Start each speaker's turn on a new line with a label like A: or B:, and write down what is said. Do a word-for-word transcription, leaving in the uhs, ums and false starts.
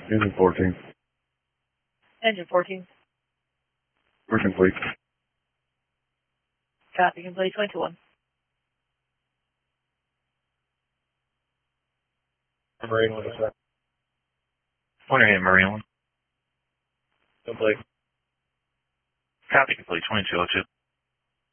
A: Engine fourteen.
B: Engine fourteen.
A: We're complete.
B: Copy, complete twenty to one.
A: Marine one, is that?
C: one eight Marine one.
A: Complete.
C: Copy, complete twenty-two oh two.